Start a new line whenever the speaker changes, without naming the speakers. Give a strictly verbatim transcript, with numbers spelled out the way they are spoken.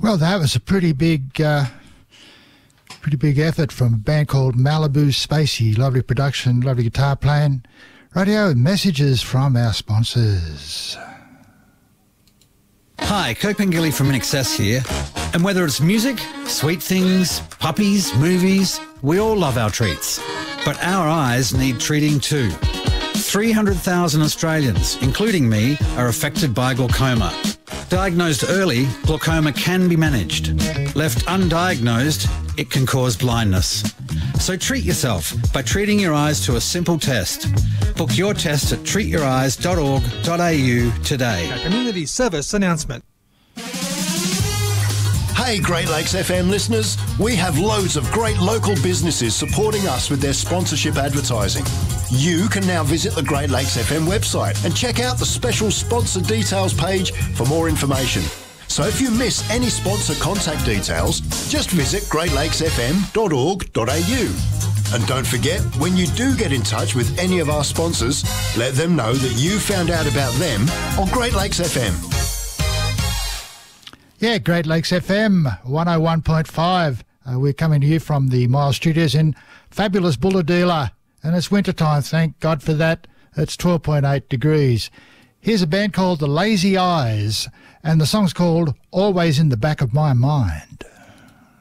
Well, that was a pretty big, uh, pretty big effort from a band called Malibu Spacey. Lovely production, lovely guitar playing. Radio messages from our sponsors.
Hi, Cope and Gilly from InXS here. And whether it's music, sweet things, puppies, movies, we all love our treats. But our eyes need treating too. three hundred thousand Australians, including me, are affected by glaucoma. Diagnosed early, glaucoma can be managed. Left undiagnosed, it can cause blindness. So treat yourself by treating your eyes to a simple test. Book your test at treat your eyes dot org dot a u today.
A community service announcement.
Hey Great Lakes F M listeners, we have loads of great local businesses supporting us with their sponsorship advertising. You can now visit the Great Lakes F M website and check out the special sponsor details page for more information. So if you miss any sponsor contact details, just visit great lakes f m dot org dot a u. And don't forget, when you do get in touch with any of our sponsors, let them know that you found out about them on Great Lakes F M.
Yeah, Great Lakes F M, one oh one point five. Uh, we're coming to you from the Miles Studios in fabulous Bulahdelah. And it's wintertime, thank God for that. It's twelve point eight degrees. Here's a band called The Lazy Eyes, and the song's called Always in the Back of My Mind.